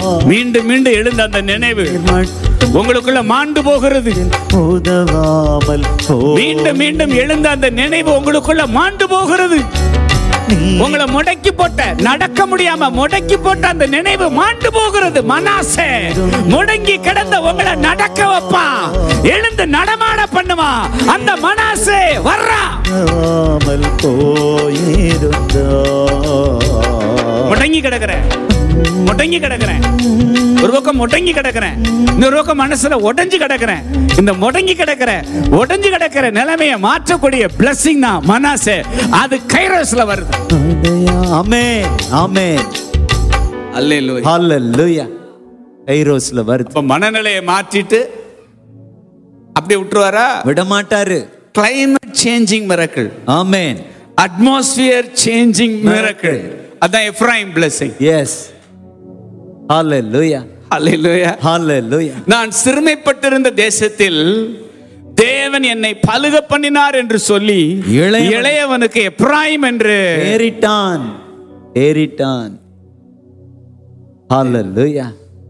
மீண்டும் மீண்டும் எழுந்த அந்த நினைவு உங்களுக்குள்ள மாண்டு போகிறது. மீண்டும் மீண்டும் எழுந்த அந்த நினைவு உங்களுக்குள்ள மாண்டு போகிறது. உங்களை முடக்கி போட்ட, நடக்க முடியாம முடக்கி போட்ட அந்த நினைவு மாண்டு போகிறது. மனாசே முடங்கி கிடந்த உங்களை நடக்க வைப்பா, எழுந்து நடமாட பண்ணுவா. அந்த மனாசே வர்றா. முடங்கி கிடக்குறேன், முடங்கி கிடக்குறேன், ஒரு பக்கம் முடங்கி கிடக்குறேன், இன்னொரு பக்கம் மனசுல உடைஞ்சு கிடக்குறேன். இந்த முடங்கி கிடக்குற, உடைஞ்சு கிடக்குற நிலைமையை மாற்றக்கூடிய பிளஸிங் தான் மனாசே. அது கைரோஸ்ல வருது. ஆமென், ஆமென், அல்லேலூயா, ஹல்லேலூயா. கைரோஸ்ல வருது. அப்ப மனநிலையை மாற்றிட்டு அப்படியே விட்டுருவாரா? விட மாட்டாரு. Climate changing miracle. ஆமென். Atmosphere changing miracle. அதான் எப்ராயிம் பிளஸிங். எஸ், ஹல்லேலூயா, ஹல்லேலூயா, ஹல்லேலூயா. நான் சிறுமைப்பட்டிருந்த தேசத்தில் தேவன் என்னை பலுக பண்ணினார் என்று சொல்லி இளையவனுக்கு எப்ராயிம் என்று ஏறிட்டான், ஏறிட்டான். ஹல்லேலூயா,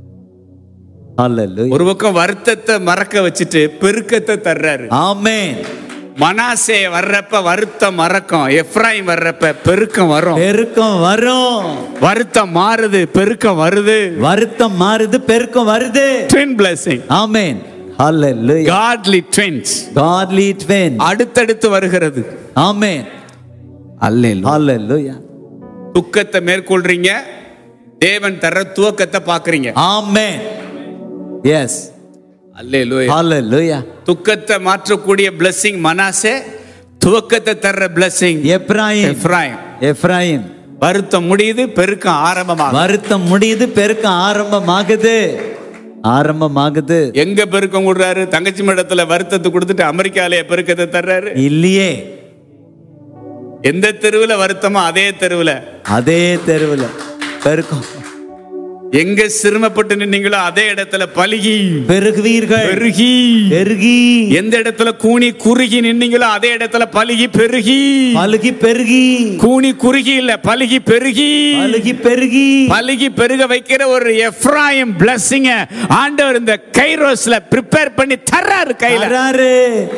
ஹல்லேலூயா. ஒரு பக்கம் வருத்தத்தை மறக்க வச்சுட்டு பெருக்கத்தை தர்றாரு. ஆமென். மனாசே வர்றப்ப வருத்தம் மறக்கும், எப்ராயிம் வர்றப்ப பெருக்கம் வரும். பெருக்கம் வரும். வருத்தம் மாறுது, பெருக்கம் வருது. வருத்தம் மாறுது, பெருக்கம் வருது. Twin blessing. ஆமென், ஹல்லேலூயா. காட்லி ட்வின்ஸ், காட்லி ட்வின்ஸ் அடுத்தடுத்து வருகிறது. ஆமென், அல்லேலூயா, ஹல்லேலூயா. துக்கத்தை மேற்கொள்றீங்க, தேவன் தர்ற துவக்கத்தை பாக்குறீங்க. ஆமென். எஸ், அல்லேலூயா, ஹல்லேலூயா. துக்கத்தை மாற்றக்கூடிய பிளஸிங் மனாசே, துவக்கத்தை தர்ற பிளஸிங் எப்ராயிம். எப்ராயிம். எப்ராயிம். வருத்தம் முடியுது, பெருக்கம் ஆரம்பமாகுது. வருத்தம் முடியுது, பெருக்கம் ஆரம்பமாகுது, ஆரம்பமாகுது. எங்க பெருக்கம் கொடுறாரு? தங்கச்சி மடத்துல வருத்தத்தை கொடுத்துட்டு அமெரிக்காலே பெருக்கத்தை தர்றாரு இல்லையே. எந்த தெருவுல வருத்தமோ அதே தெருவுல, அதே தெருவுல பெருக்கம். எங்க சிரமப்பட்டு நின்னீங்களோ அதே இடத்துல பலுகி பெருகுவீர்கள். பெருகி பெருகி. எந்த இடத்துல கூனி குறுகி நின்னீங்களோ அதே இடத்துல பலுகி பெருகி. பலுகி பெருகி. கூனி குறுகி இல்ல, பலுகி பெருகி. பலுகி பெருகி. பலுகி பெருக வைக்கிற ஒரு எப்ராயிம் பிளஸிங் ஆண்டவர் இந்த கைரோஸ்ல பிரிப்பேர் பண்ணி தர்றாரு கையில.